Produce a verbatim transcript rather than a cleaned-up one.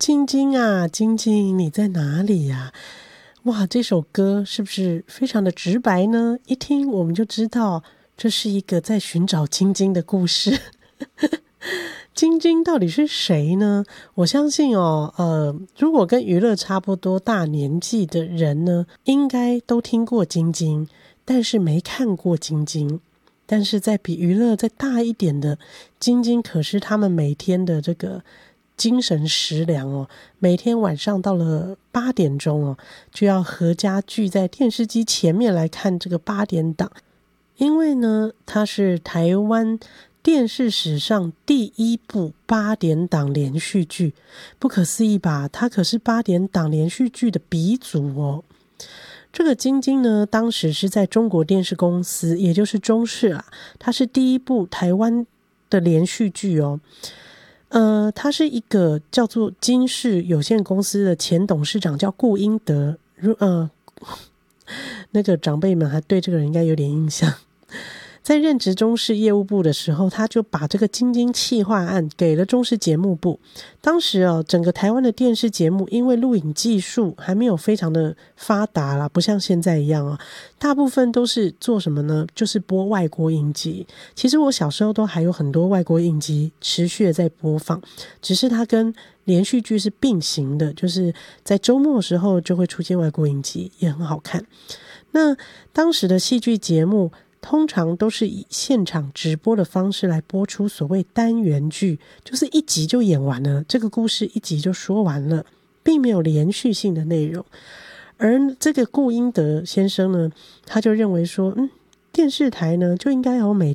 晶晶啊，晶晶，你在哪里呀？哇，这首歌是不是非常的直白呢？一听我们就知道这是一个在寻找晶晶的故事。晶晶到底是谁呢？我相信哦，呃，如果跟娱乐差不多大年纪的人呢，应该都听过晶晶，但是没看过晶晶。但是在比娱乐再大一点的晶晶，可是他们每天的这个精神食粮哦。每天晚上到了八点钟哦，就要合家聚在电视机前面来看这个八点档，因为呢，它是台湾电视史上第一部八点档连续剧，不可思议吧？它可是八点档连续剧的鼻祖哦。这个晶晶呢，当时是在中国电视公司，也就是中视啊，它是第一部台湾的连续剧哦。呃，他是一个叫做金视有限公司的前董事长，叫顾英德。呃，那个长辈们还对这个人应该有点印象。在任职中视业务部的时候，他就把这个晶晶企划案给了中视节目部。当时哦，整个台湾的电视节目因为录影技术还没有非常的发达啦，不像现在一样哦，大部分都是做什么呢？就是播外国影集。其实我小时候都还有很多外国影集持续的在播放，只是它跟连续剧是并行的，就是在周末的时候就会出现外国影集，也很好看。那当时的戏剧节目通常都是以现场直播的方式来播出所谓单元剧，就是一集就演完了，这个故事一集就说完了，并没有连续性的内容。而这个顾英德先生呢，他就认为说，嗯，电视台呢就应该有每